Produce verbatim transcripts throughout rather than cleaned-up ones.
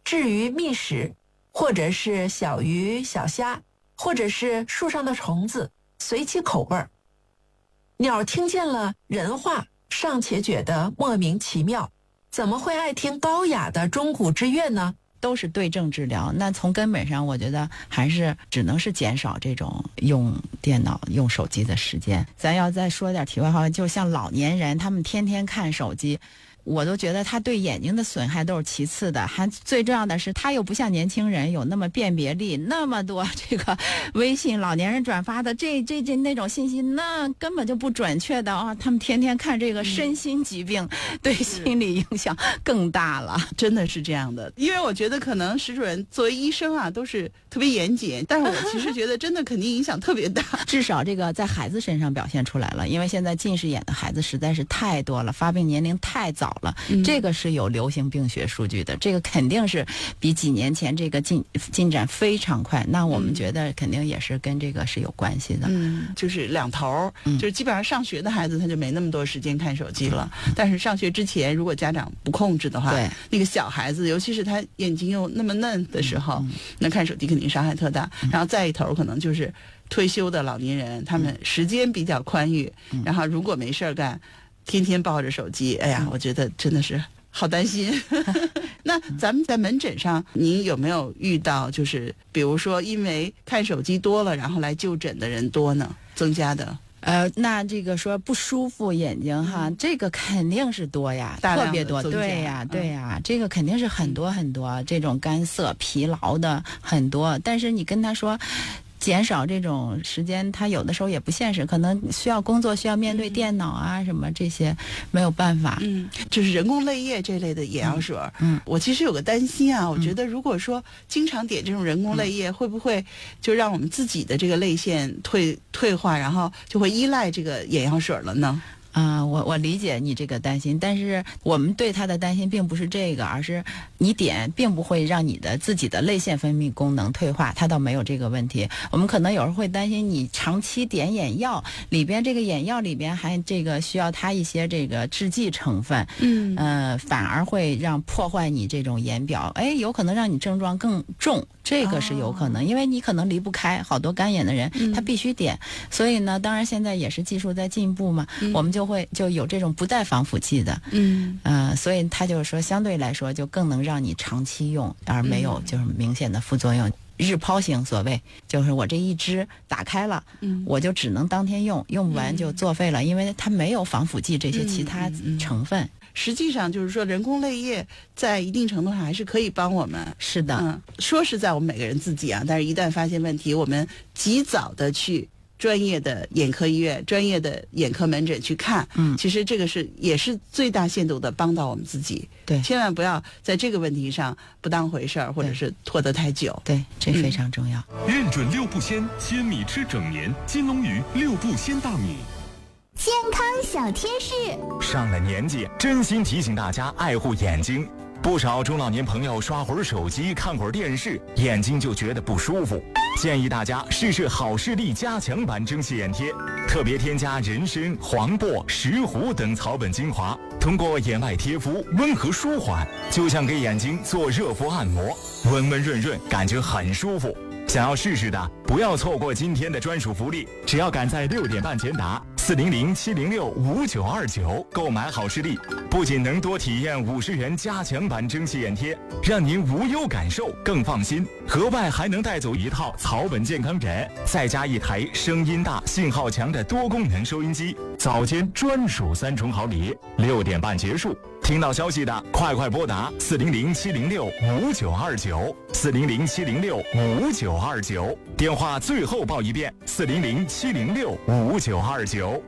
至于觅食，或者是小鱼小虾，或者是树上的虫子，随其口味儿。鸟听见了人话，尚且觉得莫名其妙，怎么会爱听高雅的钟鼓之乐呢？ 都是对症治疗。那从根本上我觉得还是只能是减少这种用电脑用手机的时间。咱要再说点题外话，就像老年人他们天天看手机，我都觉得他对眼睛的损害都是其次的，还最重要的是他又不像年轻人有那么辨别力，那么多这个微信老年人转发的这这这那种信息，那根本就不准确的啊！他们天天看这个身心疾病，嗯、对心理影响更大了， 真的是这样的。因为我觉得可能石主任作为医生啊，都是特别严谨，但是我其实觉得真的肯定影响特别大， 至少这个在孩子身上表现出来了，因为现在近视眼的孩子实在是太多了，发病年龄太早了。嗯、这个是有流行病学数据的，这个肯定是比几年前这个进进展非常快。那我们觉得肯定也是跟这个是有关系的。 嗯，就是两头，嗯、就是基本上上学的孩子他就没那么多时间看手机了，嗯、但是上学之前如果家长不控制的话，对那个小孩子，尤其是他眼睛又那么嫩的时候，嗯、那看手机肯定伤害特大。嗯、然后再一头可能就是退休的老年人，他们时间比较宽裕，嗯、然后如果没事儿干。天天抱着手机，哎呀，我觉得真的是好担心。那咱们在门诊上，您有没有遇到就是比如说因为看手机多了，然后来就诊的人多呢？增加的？ 呃，那这个说不舒服眼睛哈，嗯、这个肯定是多呀，特别多，对呀，对呀，嗯、这个肯定是很多很多，嗯、这种干涩、疲劳的很多。但是你跟他说。减少这种时间，他有的时候也不现实，可能需要工作，需要面对电脑啊、嗯、什么这些，没有办法。 嗯，就是人工泪液这类的眼药水。嗯，我其实有个担心啊，我觉得如果说经常点这种人工泪液，嗯、会不会就让我们自己的这个泪腺退退化，然后就会依赖这个眼药水了呢？ 啊、呃，我我理解你这个担心，但是我们对他的担心并不是这个，而是你点并不会让你的自己的泪腺分泌功能退化，它倒没有这个问题。我们可能有时候会担心你长期点眼药，里边这个眼药里边还这个需要它一些这个制剂成分，嗯，呃，反而会让破坏你这种眼表，哎，有可能让你症状更重。这个是有可能，哦、因为你可能离不开，好多干眼的人、嗯、他必须点，所以呢，当然现在也是技术在进步嘛，嗯、我们就会就有这种不带防腐剂的，嗯，呃，所以他就是说相对来说就更能让你长期用，而没有就是明显的副作用。嗯、日抛型所谓就是我这一支打开了，嗯、我就只能当天用，用不完就作废了，嗯、因为它没有防腐剂这些其他成分。嗯嗯嗯实际上就是说，人工泪液在一定程度上还是可以帮我们。 是的， 嗯，说是在我们每个人自己啊，但是一旦发现问题，我们及早的去专业的眼科医院、专业的眼科门诊去看，嗯，其实这个是也是最大限度的帮到我们自己。 对， 千万不要在这个问题上不当回事儿，或者是拖得太久。 对，这非常重要。 嗯、认准六步鲜，鲜米吃整年，金龙鱼六步鲜大米。 健康小贴士， 上了年纪，真心提醒大家爱护眼睛。不少中老年朋友刷会儿手机、看会儿电视，眼睛就觉得不舒服。建议大家试试好视力加强版蒸汽眼贴，特别添加人参、黄柏、石斛等草本精华，通过眼外贴敷，温和舒缓，就像给眼睛做热敷按摩，温温润润，感觉很舒服。想要试试的，不要错过今天的专属福利，只要赶在六点半前答四零零七零六五九二九购买好视力，不仅能多体验五十元加强版蒸汽眼贴，让您无忧感受更放心，额外还能带走一套草本健康枕，再加一台声音大、信号强的多功能收音机，早间专属三重好礼。六点半结束，听到消息的快快拨打四零零七零六五九二九四零零七零六五九二九，电话最后报一遍四零零七零六五九二九。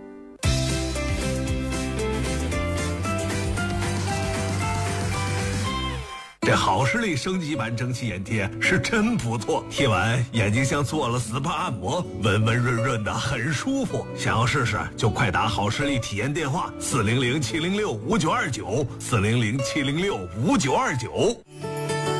这好视力升级版蒸汽眼贴是真不错，贴完眼睛像做了 S P A 按摩，温温润润的，很舒服。想要试试就快打好视力体验电话四零零七零六五九二九四零零七零六五九二九。